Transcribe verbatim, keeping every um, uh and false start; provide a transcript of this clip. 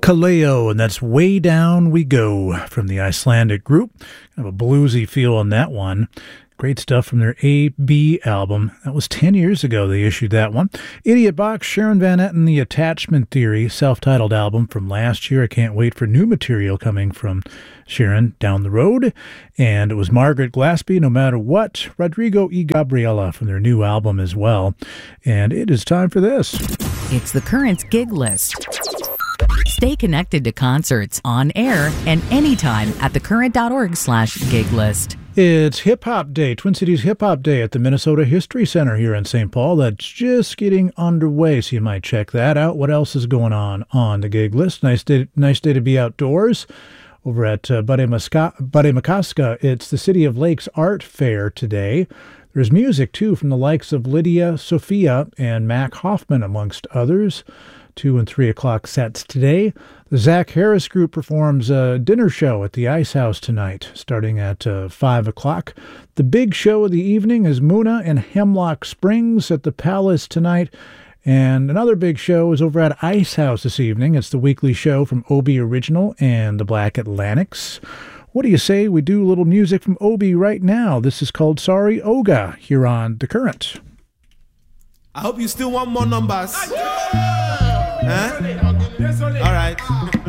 Kaleo, and that's Way Down We Go from the Icelandic group. Kind of a bluesy feel on that one. Great stuff from their A B album. That was ten years ago they issued that one. Idiot Box, Sharon Van Etten, The Attachment Theory, self-titled album from last year. I can't wait for new material coming from Sharon down the road. And it was Margaret Glaspie, No Matter What, Rodrigo y Gabriela from their new album as well. And it is time for this. It's the Currents gig list. Stay connected to concerts on air and anytime at thecurrent.org slash gig list. It's Hip Hop Day, Twin Cities Hip Hop Day at the Minnesota History Center here in Saint Paul. That's just getting underway, so you might check that out. What else is going on on the gig list? Nice day, nice day to be outdoors. Over at uh, Budimakaska, it's the City of Lakes Art Fair today. There's music, too, from the likes of Lydia Sophia and Mac Hoffman, amongst others. Two and three o'clock sets today. The Zach Harris Group performs a dinner show at the Ice House tonight, starting at uh, five o'clock. The big show of the evening is Muna and Hemlock Springs at the Palace tonight. And another big show is over at Ice House this evening. It's the weekly show from Obi Original and the Black Atlantics. What do you say we do a little music from Obi right now? This is called Sorry Oga here on The Current. I hope you still want more numbers. Huh? All right.